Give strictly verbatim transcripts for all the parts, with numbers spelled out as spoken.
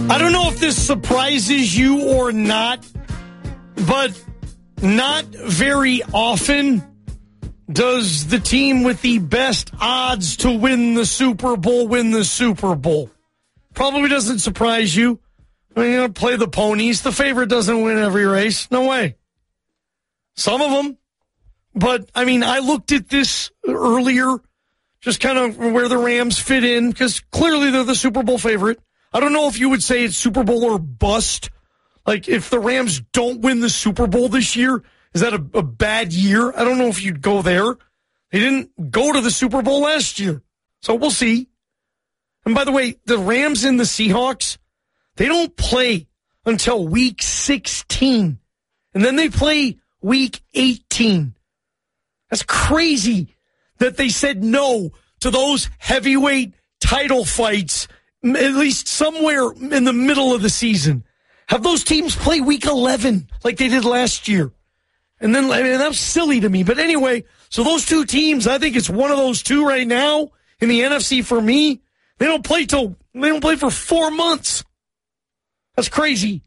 I don't know if this surprises you or not, but not very often does the team with the best odds to win the Super Bowl win the Super Bowl. Probably doesn't surprise you. I mean, you know, play the ponies. The favorite doesn't win every race. No way. Some of them. But, I mean, I looked at this earlier, just kind of where the Rams fit in, because clearly they're the Super Bowl favorite. I don't know if you would say it's Super Bowl or bust. Like, if the Rams don't win the Super Bowl this year, is that a, a bad year? I don't know if you'd go there. They didn't go to the Super Bowl last year, so we'll see. And by the way, the Rams and the Seahawks, they don't play until week sixteen, and then they play week eighteen. That's crazy that they said no to those heavyweight title fights, at least somewhere in the middle of the season. Have those teams play week eleven like they did last year? And then, I mean, that was silly to me. But anyway, so those two teams, I think it's one of those two right now in the N F C for me. They don't play till, they don't play for four months. That's crazy.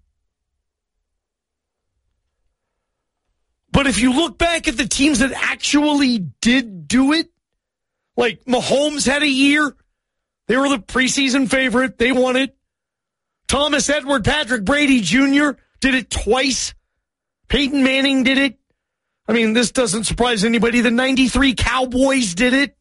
But if you look back at the teams that actually did do it, like Mahomes had a year. They were the preseason favorite. They won it. Thomas Edward Patrick Brady Junior did it twice. Peyton Manning did it. I mean, this doesn't surprise anybody. The ninety-three Cowboys did it.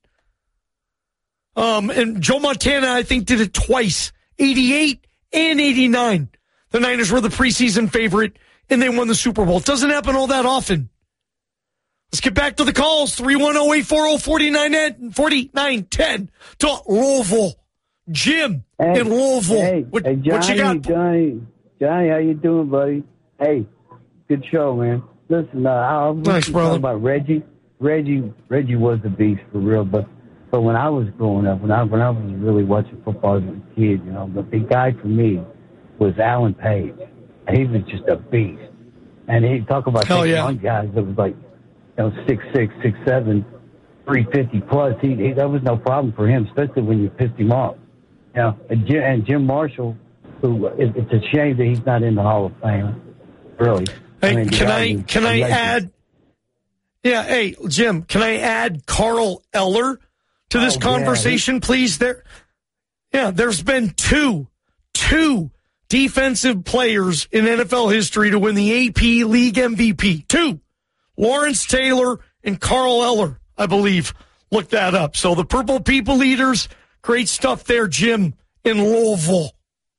Um, and Joe Montana, I think, did it twice. eighty-eight and eighty-nine. The Niners were the preseason favorite, and they won the Super Bowl. It doesn't happen all that often. Let's get back to the calls. three one zero, eight four zero, four nine one zero to Louisville. Jim hey, in Louisville. Hey, what, hey Johnny, what you got? Johnny, Johnny, how you doing, buddy? Hey, good show, man. Listen, uh, I was Thanks, brother. talking about Reggie. Reggie, Reggie was the beast for real. But but when I was growing up, when I when I was really watching football as a kid, you know, the big guy for me was Alan Page. He was just a beast. And he talk about Hell taking yeah. on guys that was like, you know, six six, six seven, three fifty plus. He, he that was no problem for him, especially when you pissed him off. You know, and Jim, and Jim Marshall, who it, it's a shame that he's not in the Hall of Fame. Really. Hey, I mean, can I is, can I add? Yeah, hey Jim, can I add Carl Eller to this oh, conversation, yeah. please? There, yeah, there's been two, two defensive players in N F L history to win the A P League M V P. Two, Lawrence Taylor and Carl Eller, I believe. Look that up. So the Purple People Leaders, great stuff there, Jim in Louisville.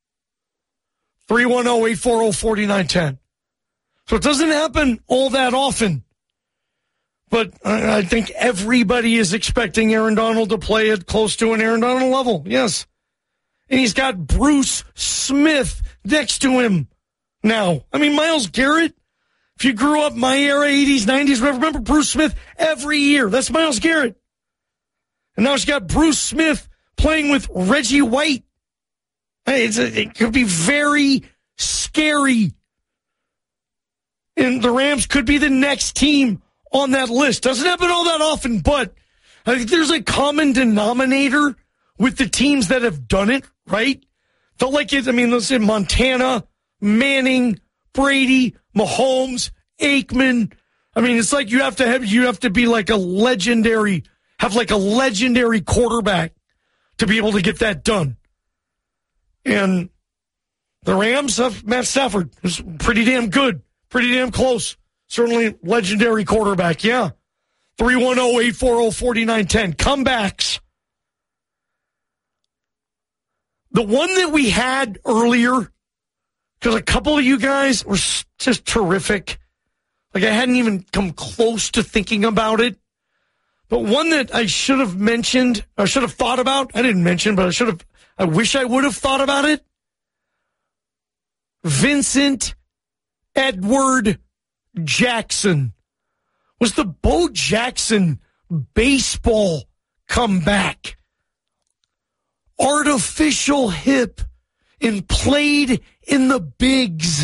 three one zero, eight four zero, four nine one zero. So it doesn't happen all that often. But I think everybody is expecting Aaron Donald to play at close to an Aaron Donald level. Yes. And he's got Bruce Smith next to him now. I mean, Myles Garrett, if you grew up my era, eighties, nineties, remember Bruce Smith every year. That's Myles Garrett. And now she's got Bruce Smith playing with Reggie White. Hey, it's a, it could be very scary. And the Rams could be the next team on that list. Doesn't happen all that often, but I think there's a common denominator with the teams that have done it, right? Felt like it, I mean, let's say Montana, Manning, Brady, Mahomes, Aikman. I mean, it's like you have to have, you have to be like a legendary, have like a legendary quarterback to be able to get that done. And the Rams have Matt Stafford, who's pretty damn good, pretty damn close. Certainly legendary quarterback, yeah. three one zero, eight four zero, four nine one zero. Comebacks. The one that we had earlier, because a couple of you guys were just terrific. Like, I hadn't even come close to thinking about it. But one that I should have mentioned, I should have thought about, I didn't mention, but I should have, I wish I would have thought about it. Vincent Edward Jackson. Was the Bo Jackson baseball comeback. Artificial hip and played in the bigs.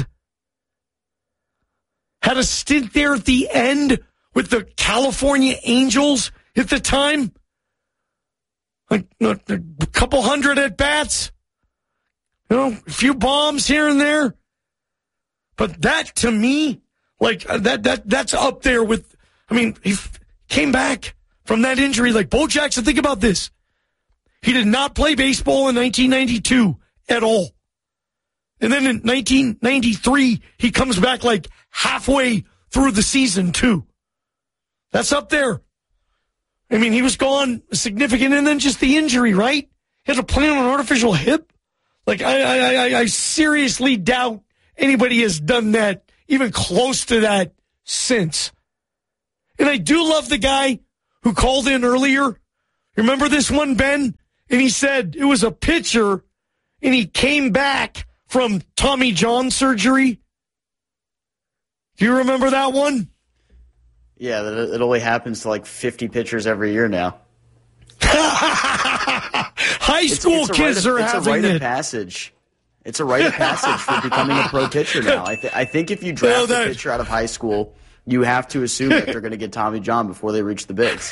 Had a stint there at the end with the California Angels at the time. Like a couple hundred at bats. You know, a few bombs here and there. But that, to me, like, that that that's up there with, I mean, he f- came back from that injury. Like, Bo Jackson, think about this. He did not play baseball in nineteen ninety-two at all. And then in nineteen ninety-three, he comes back like halfway through the season, too. That's up there. I mean, he was gone significant, and then just the injury, right? He had to plant on an artificial hip. Like, I, I, I, I seriously doubt anybody has done that, even close to that, since. And I do love the guy who called in earlier. Remember this one, Ben? And he said it was a pitcher, and he came back from Tommy John surgery. Do you remember that one? Yeah, it only happens to like fifty pitchers every year now. High school it's, it's kids of, are it's having a rite it. Of passage. It's a rite of passage for becoming a pro pitcher now. I, th- I think if you draft no, that... a pitcher out of high school, you have to assume that they're going to get Tommy John before they reach the bigs.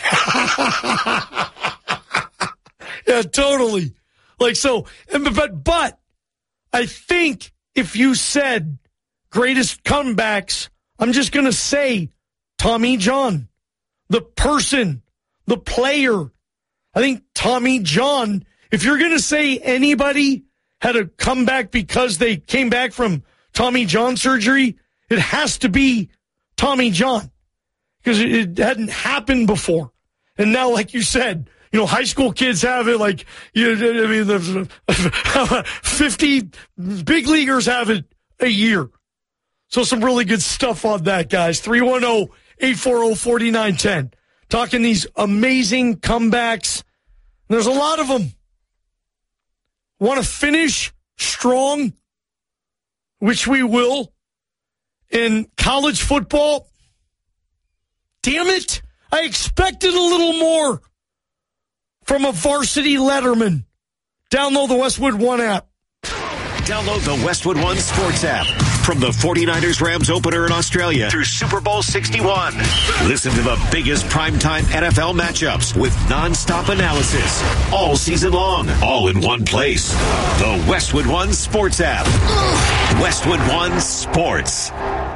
Yeah, totally. Like, so, but, but I think if you said greatest comebacks, I'm just going to say Tommy John, the person, the player. I think Tommy John, if you're going to say anybody had a comeback because they came back from Tommy John surgery, it has to be Tommy John because it hadn't happened before. And now, like you said, you know, high school kids have it like, you know, I mean, the fifty big leaguers have it a year. So some really good stuff on that, guys. three one zero, eight four zero, four nine one zero. Talking these amazing comebacks. There's a lot of them. Want to finish strong, which we will, in college football? Damn it. I expected a little more from a varsity letterman. Download the Westwood One app. Download the Westwood One Sports app. From the forty-niners Rams opener in Australia through Super Bowl sixty-one. Listen to the biggest primetime N F L matchups with nonstop analysis all season long, all in one place. The Westwood One Sports app. Westwood One Sports.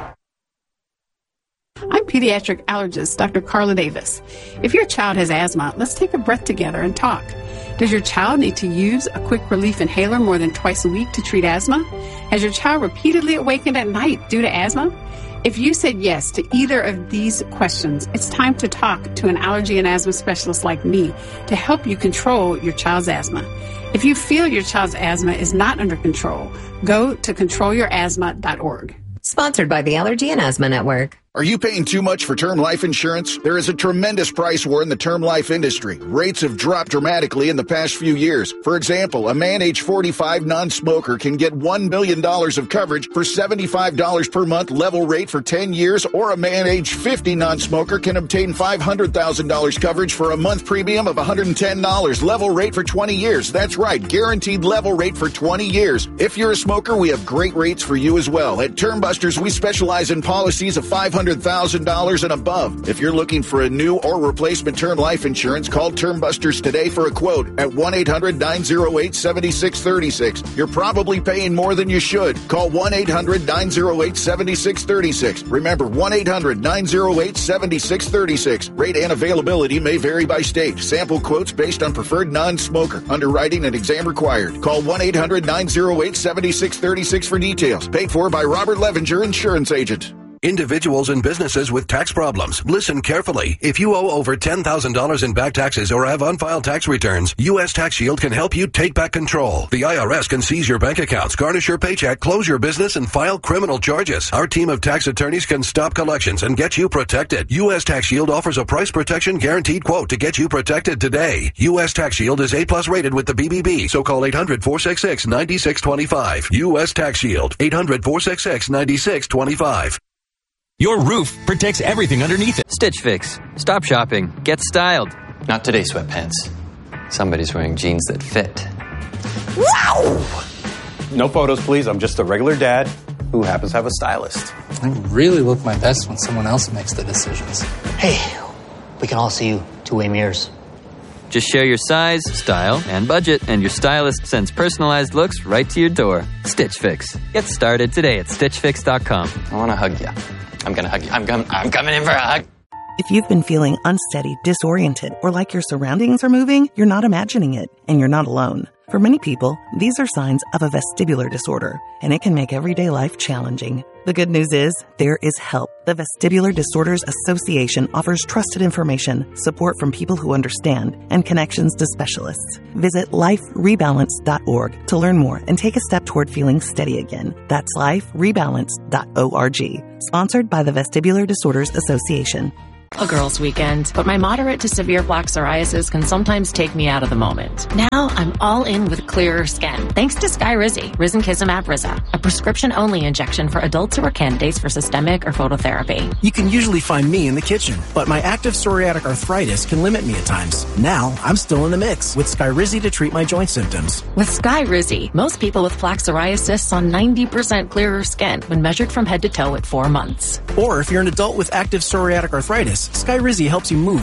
I'm pediatric allergist Doctor Carla Davis. If your child has asthma, let's take a breath together and talk. Does your child need to use a quick relief inhaler more than twice a week to treat asthma? Has your child repeatedly awakened at night due to asthma? If you said yes to either of these questions, it's time to talk to an allergy and asthma specialist like me to help you control your child's asthma. If you feel your child's asthma is not under control, go to control your asthma dot org. Sponsored by the Allergy and Asthma Network. Are you paying too much for term life insurance? There is a tremendous price war in the term life industry. Rates have dropped dramatically in the past few years. For example, a man age forty-five non-smoker can get one million dollars of coverage for seventy-five dollars per month level rate for ten years, or a man age fifty non-smoker can obtain five hundred thousand dollars coverage for a month premium of one hundred ten dollars level rate for twenty years. That's right, guaranteed level rate for twenty years. If you're a smoker, we have great rates for you as well. At Term Busters, we specialize in policies of five hundred thousand dollars and above. If you're looking for a new or replacement term life insurance, call Term Busters today for a quote at one eight hundred nine oh eight seven six three six. You're probably paying more than you should. Call one eight hundred nine oh eight seven six three six. Remember, one eight hundred nine oh eight seven six three six. Rate and availability may vary by state. Sample quotes based on preferred non-smoker. Underwriting and exam required. Call one eight hundred nine oh eight seven six three six for details. Paid for by Robert Levenger, insurance agent. Individuals and businesses with tax problems, listen carefully. If you owe over ten thousand dollars in back taxes or have unfiled tax returns, U S Tax Shield can help you take back control. The I R S can seize your bank accounts, garnish your paycheck, close your business, and file criminal charges. Our team of tax attorneys can stop collections and get you protected. U S Tax Shield offers a price protection guaranteed quote to get you protected today. U S Tax Shield is A plus rated with the B B B, so call eight hundred four six six nine six two five. U S Tax Shield, eight hundred four six six nine six two five. Your roof protects everything underneath it. Stitch Fix. Stop shopping. Get styled. Not today, sweatpants. Somebody's wearing jeans that fit. Wow! No photos, please. I'm just a regular dad who happens to have a stylist. I really look my best when someone else makes the decisions. Hey, we can all see you two-way mirrors. Just share your size, style, and budget, and your stylist sends personalized looks right to your door. Stitch Fix. Get started today at stitch fix dot com. I want to hug you. I'm going to hug you. I'm, com- I'm coming in for a hug. If you've been feeling unsteady, disoriented, or like your surroundings are moving, you're not imagining it, and you're not alone. For many people, these are signs of a vestibular disorder, and it can make everyday life challenging. The good news is, there is help. The Vestibular Disorders Association offers trusted information, support from people who understand, and connections to specialists. Visit life rebalance dot org to learn more and take a step toward feeling steady again. That's life rebalance dot org. Sponsored by the Vestibular Disorders Association. A girl's weekend, but my moderate to severe plaque psoriasis can sometimes take me out of the moment. Now I'm all in with clearer skin, thanks to Skyrizi, risankizumab Riza, a prescription-only injection for adults who are candidates for systemic or phototherapy. You can usually find me in the kitchen, but my active psoriatic arthritis can limit me at times. Now I'm still in the mix with Skyrizi to treat my joint symptoms. With Skyrizi, most people with plaque psoriasis saw ninety percent clearer skin when measured from head to toe at four months. Or if you're an adult with active psoriatic arthritis, Skyrizi helps you move